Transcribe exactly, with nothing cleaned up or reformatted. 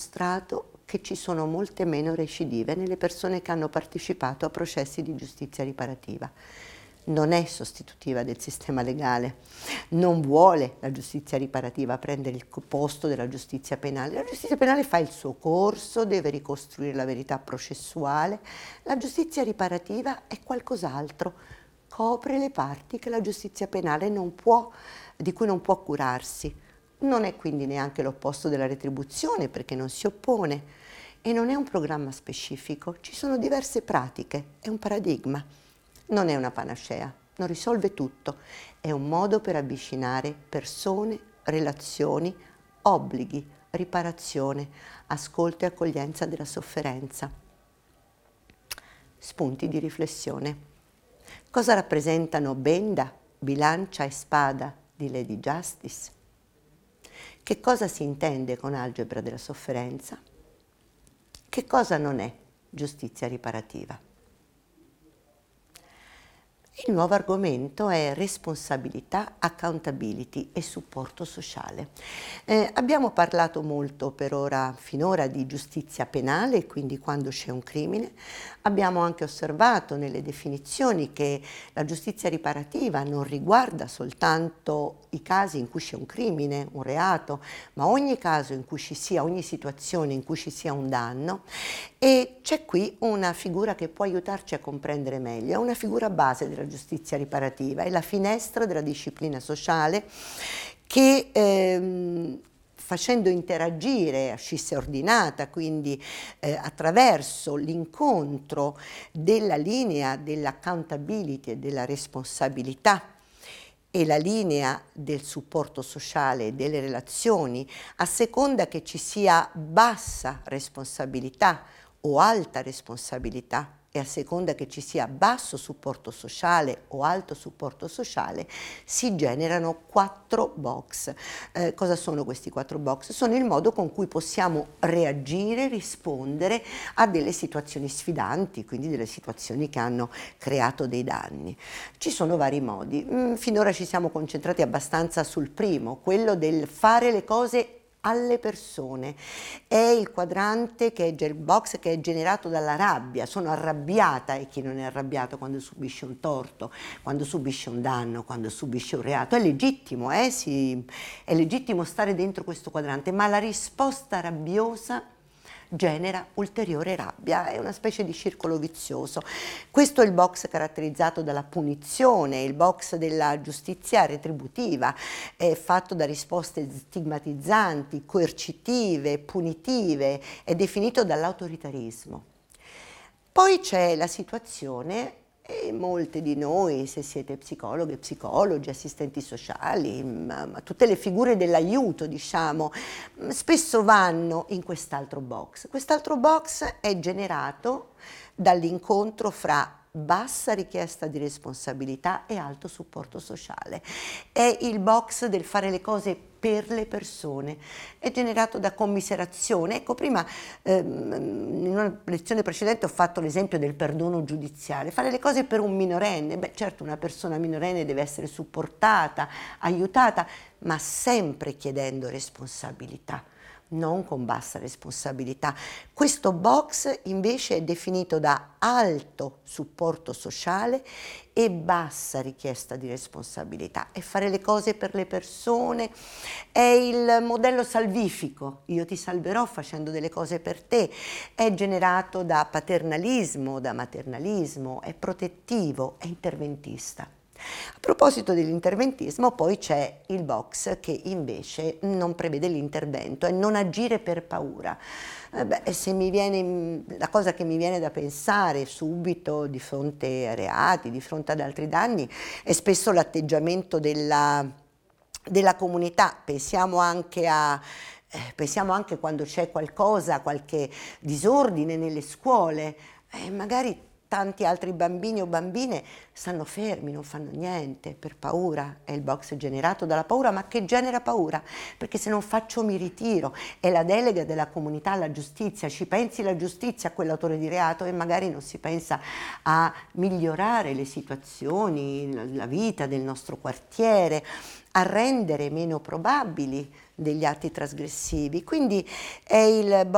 dimostrato che ci sono molte meno recidive nelle persone che hanno partecipato a processi di giustizia riparativa. Non è sostitutiva del sistema legale, non vuole la giustizia riparativa prendere il posto della giustizia penale. La giustizia penale fa il suo corso, deve ricostruire la verità processuale. La giustizia riparativa è qualcos'altro, copre le parti che la giustizia penale non può, di cui non può curarsi. Non è quindi neanche l'opposto della retribuzione, perché non si oppone, e non è un programma specifico. Ci sono diverse pratiche, è un paradigma. Non è una panacea, non risolve tutto, è un modo per avvicinare persone, relazioni, obblighi, riparazione, ascolto e accoglienza della sofferenza. Spunti di riflessione. Cosa rappresentano benda, bilancia e spada di Lady Justice? Che cosa si intende con algebra della sofferenza? Che cosa non è giustizia riparativa? Il nuovo argomento è responsabilità, accountability e supporto sociale. Eh, abbiamo parlato molto per ora, finora, di giustizia penale, quindi quando c'è un crimine. Abbiamo anche osservato nelle definizioni che la giustizia riparativa non riguarda soltanto i casi in cui c'è un crimine, un reato, ma ogni caso in cui ci sia, ogni situazione in cui ci sia un danno. E c'è qui una figura che può aiutarci a comprendere meglio, è una figura base della giustizia riparativa, è la finestra della disciplina sociale che ehm, facendo interagire ascissa ordinata, quindi eh, attraverso l'incontro della linea dell'accountability e della responsabilità e la linea del supporto sociale e delle relazioni, a seconda che ci sia bassa responsabilità o alta responsabilità e a seconda che ci sia basso supporto sociale o alto supporto sociale, si generano quattro box. Eh, cosa sono questi quattro box? Sono il modo con cui possiamo reagire, rispondere a delle situazioni sfidanti, quindi delle situazioni che hanno creato dei danni. Ci sono vari modi. Mm, finora ci siamo concentrati abbastanza sul primo, quello del fare le cose alle persone. È il quadrante, che è il box che è generato dalla rabbia. Sono arrabbiata, e chi non è arrabbiato quando subisce un torto, quando subisce un danno, quando subisce un reato? È legittimo, eh? sì, è legittimo stare dentro questo quadrante, ma la risposta rabbiosa genera ulteriore rabbia, è una specie di circolo vizioso. Questo è il box caratterizzato dalla punizione, il box della giustizia retributiva, è fatto da risposte stigmatizzanti, coercitive, punitive, è definito dall'autoritarismo. Poi c'è la situazione, e molte di noi, se siete psicologhe, psicologi, assistenti sociali, ma, ma tutte le figure dell'aiuto, diciamo, spesso vanno in quest'altro box. Quest'altro box è generato dall'incontro fra bassa richiesta di responsabilità e alto supporto sociale. È il box del fare le cose per le persone, è generato da commiserazione. Ecco, prima ehm, in una lezione precedente ho fatto l'esempio del perdono giudiziale, fare le cose per un minorenne. Beh, certo, una persona minorenne deve essere supportata, aiutata, ma sempre chiedendo responsabilità, non con bassa responsabilità. Questo box invece è definito da alto supporto sociale e bassa richiesta di responsabilità. E fare le cose per le persone è il modello salvifico, io ti salverò facendo delle cose per te, è generato da paternalismo, da maternalismo, è protettivo, è interventista. A proposito dell'interventismo, poi c'è il box che invece non prevede l'intervento, è non agire per paura. Eh beh, se mi viene, la cosa che mi viene da pensare subito di fronte a reati, di fronte ad altri danni, è spesso l'atteggiamento della, della comunità. Pensiamo anche a eh, pensiamo anche quando c'è qualcosa, qualche disordine nelle scuole, eh, magari tanti altri bambini o bambine stanno fermi, non fanno niente per paura, è il box generato dalla paura, ma che genera paura? Perché se non faccio mi ritiro, è la delega della comunità alla giustizia, ci pensi la giustizia a quell'autore di reato e magari non si pensa a migliorare le situazioni, la vita del nostro quartiere, a rendere meno probabili degli atti trasgressivi. Quindi è il